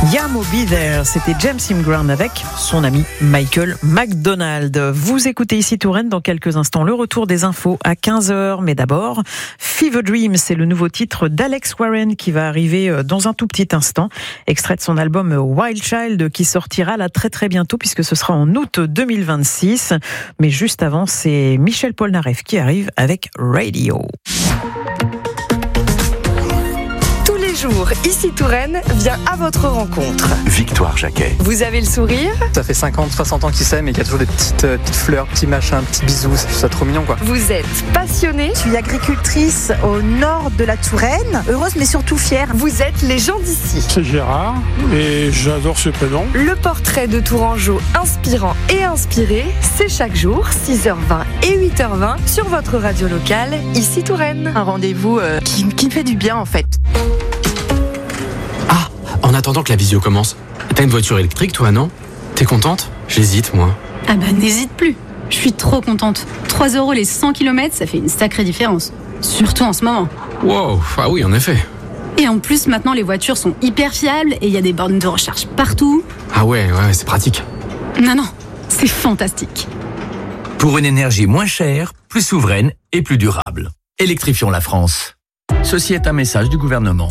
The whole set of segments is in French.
Yamo Be There, c'était James Ingram avec son ami Michael McDonald. Vous écoutez ici Touraine, dans quelques instants le retour des infos à 15h. Mais d'abord, Fever Dream, c'est le nouveau titre d'Alex Warren qui va arriver dans un tout petit instant. Extrait de son album Wild Child qui sortira là très très bientôt puisque ce sera en août 2026. Mais juste avant, c'est Michel Polnareff qui arrive avec Radio. Ici Touraine vient à votre rencontre. Victoire Jacquet. Vous avez le sourire. Ça fait 50, 60 ans qu'ils s'aiment et qu'il y a toujours des petites fleurs, petits machins, petits bisous. C'est ça trop mignon quoi. Vous êtes passionné. Je suis agricultrice au nord de la Touraine. Heureuse mais surtout fière. Vous êtes les gens d'ici. C'est Gérard et j'adore ce prénom. Le portrait de Tourangeau inspirant et inspiré, c'est chaque jour 6h20 et 8h20 sur votre radio locale, ici Touraine. Un rendez-vous qui me fait du bien en fait. En attendant que la visio commence, t'as une voiture électrique toi, non? T'es contente? J'hésite moi. Ah bah n'hésite plus, je suis trop contente. 3 € les 100 km, ça fait une sacrée différence. Surtout en ce moment. Wow, ah oui en effet. Et en plus maintenant les voitures sont hyper fiables et il y a des bornes de recharge partout. Ah ouais, c'est pratique. Non, c'est fantastique. Pour une énergie moins chère, plus souveraine et plus durable. Électrifions la France. Ceci est un message du gouvernement.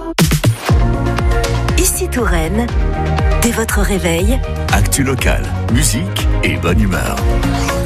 Ici Touraine, dès votre réveil, Actu local, musique et bonne humeur.